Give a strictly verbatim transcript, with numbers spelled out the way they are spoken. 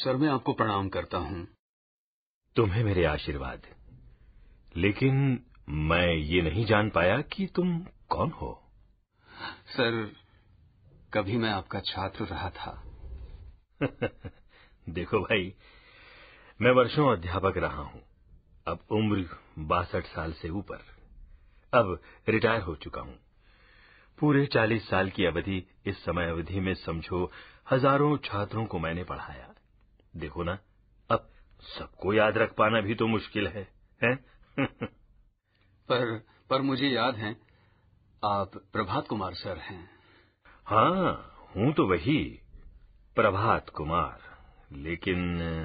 Sir, मैं आपको प्रणाम करता हूँ। तुम्हें मेरे आशीर्वाद। लेकिन मैं ये नहीं जान पाया कि तुम कौन हो। सर, कभी मैं आपका छात्र रहा था। देखो भाई, मैं वर्षों अध्यापक रहा हूं। अब उम्र बासठ साल से ऊपर। अब रिटायर हो चुका हूं। पूरे चालीस साल की अवधि, इस समय अवधि में समझो हजारों छात्रों को मैंने पढ़ाया। देखो ना, अब सबको याद रख पाना भी तो मुश्किल है, हैं? पर पर मुझे याद है, आप प्रभात कुमार सर हैं। हाँ, हूं तो वही प्रभात कुमार, लेकिन